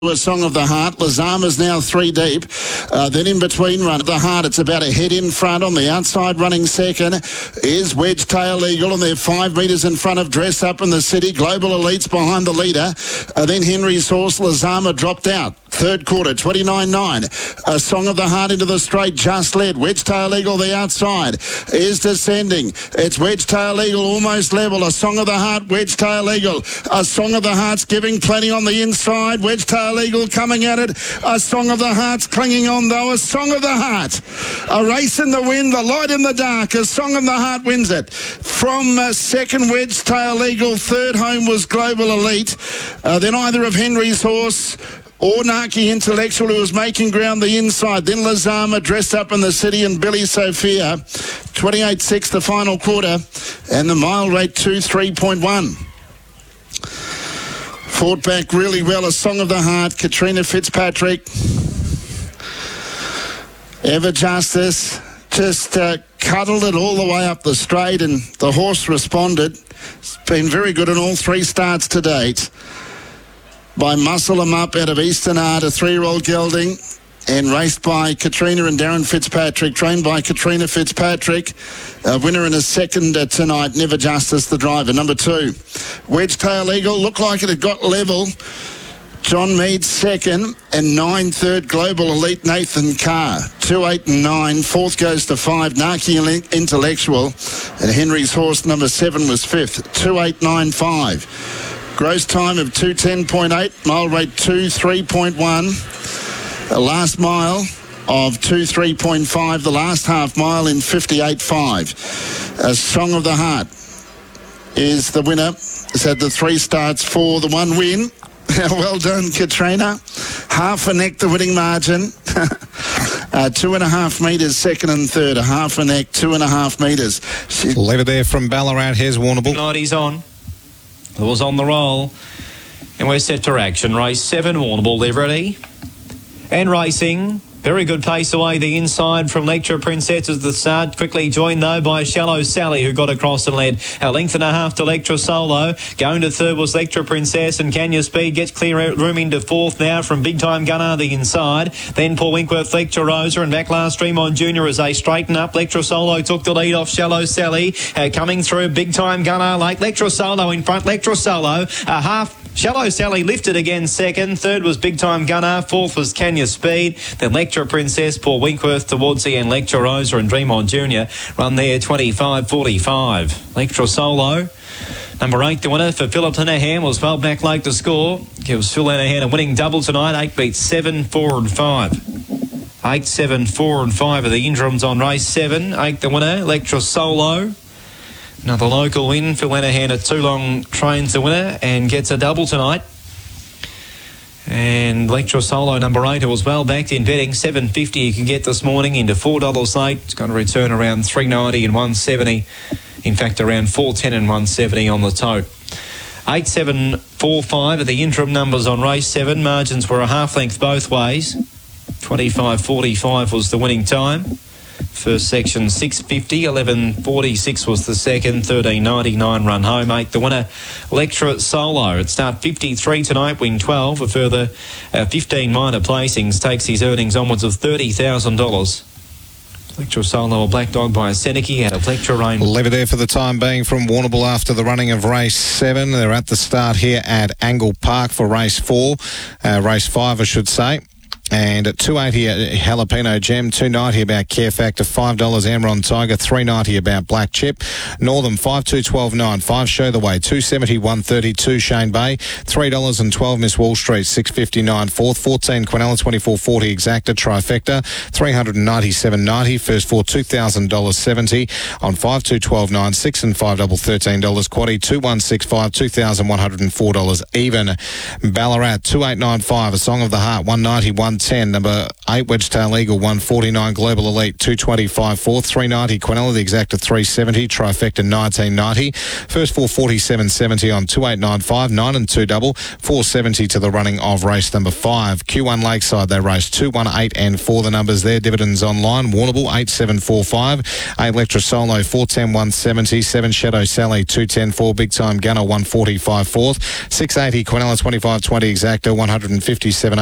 A Song of the Heart. Lazama's now 3 deep. Then in between run the Heart. It's about a head in front. On the outside running second is Wedge Tail Eagle, and they're 5 metres in front of Dress Up in the City. Global Elites behind the leader. Then Henry's horse Lazama dropped out. Third quarter, 29.9. A Song of the Heart into the straight, just led. Wedge Tail Eagle, the outside, is descending. It's Wedge Tail Eagle almost level. A Song of the Heart, Wedge Tail Eagle. A Song of the Heart's giving plenty on the inside. Wedge Tail Eagle coming at it. A Song of the Heart's clinging on though. A Song of the Heart. A race in the wind, the light in the dark. A Song of the Heart wins it. From second, Wedge Tail Eagle. Third home was Global Elite. Then either of Henry's horse or Naki Intellectual, who was making ground the inside. Then Lazama, Dressed Up in the City, and Billy Sophia. 28.6 the final quarter, and the mile rate 2.3.1. Fought back really well. A Song of the Heart, Katrina Fitzpatrick. Ever Justice just cuddled it all the way up the straight, and the horse responded. It's been very good in all 3 starts to date. By Muscle 'em Up out of Eastern Art, a 3-year-old gelding, and raced by Katrina and Darren Fitzpatrick, trained by Katrina Fitzpatrick. A winner in a second tonight, Never Justice, the driver. Number 2, Wedge Tail Eagle, looked like it had got level. John Mead second, and 9 third, Global Elite, Nathan Carr. 2, 8 and 9. Fourth goes to 5, Naki Intellectual, and Henry's horse number 7 was 5th. 2, 8, 9, 5. Gross time of 2:10.8, mile rate 2.3.1. The last mile of 2.3.5, the last half mile in 58.5. A Song of the Heart is the winner. It's had the 3 starts for the 1 win. Well done, Katrina. Half a neck, the winning margin. 2.5 metres, second and third. A half a neck, 2.5 metres. Leave it there from Ballarat. Here's Warrnambool. Night he's on. It was on the roll. And we're set to action. Race 7, Warrnambool, they're ready. And racing. Very good pace away the inside from Lecture Princess at the start. Quickly joined though by Shallow Sally, who got across and led a length and a half to Lecture Solo. Going to third was Lecture Princess, and Kenya Speed gets clear room into fourth now from Big Time Gunner the inside. Then Paul Winkworth, Lecture Rosa, and back last Dream on Junior as they straighten up. Lecture Solo took the lead off Shallow Sally. Coming through Big Time Gunner like Lecture Solo in front. Lecture Solo a half. Shallow Sally lifted again second. Third was Big Time Gunner. Fourth was Kenya Speed. Then Lecture Princess, Paul Winkworth towards the end. Lecture Rosa and Dream on Junior run there 25.45. Lecture Solo, number 8, the winner for Philip Linehan, was well back late to score. Gives Phil Linehan a winning double tonight. 8 beats 7, 4 and 5. 8, 7, 4 and 5 are the interims on race 7. 8 the winner, Lecture Solo. Another local win for Linehan at 2 long trains the winner and gets a double tonight. And Lecture Solo, number 8, who was well backed in betting. 7.50 you can get this morning into $4 late. It's going to return around $3.90 and $1.70. In fact, around $4.10 and $1.70 on the tote. 8, 7, 4, 5 are the interim numbers on race 7. Margins were a half length both ways. 25.45 was the winning time. First section 6.50, 11.46 was the second, 13.99 run home. 8 the winner, Lecture Solo. At start 53 tonight, win 12. A further 15 minor placings takes his earnings onwards of $30,000. Lecture Solo, a black dog by a Seneca out of Lecture Rain. Leave it there for the time being from Warrnambool after the running of race 7. They're at the start here at Angle Park for race 4. Race 5, I should say. And at $2.80 Jalapeno Gem, $2.90 about Care Factor, $5 Amron Tiger, $3.90 about Black Chip. Northern 5-2-12-9, 5 Show the Way, $2.70 132 Shane Bay, $3.12 Miss Wall Street, $6.59 fourth, 14 Quinella 24.40 Exacta Trifecta, $397.90 first for $2,000.70 on 5-2-12-9, 6 and $5 $13 Quaddy, 2-1-6-5, $2,104 even. Ballarat 2.895 A Song of the Heart, $1.90 1 110. Number 8, Wedgetail Eagle, 149. Global Elite, 225 4. 390, Quinella, the exacta 370. Trifecta, 1990. First 447.70 on 2895. 9 and 2 double. 470 to the running of race number 5. Q1 Lakeside, they race 2, 1, 8 and 4. The numbers there. Dividends online. Warrnambool, 8745. 8 Electra Solo, 410 170. 7 Shadow Sally, 210 4. Big Time Gunner, 145 4th. 680 Quinella, 2520 exacta, 157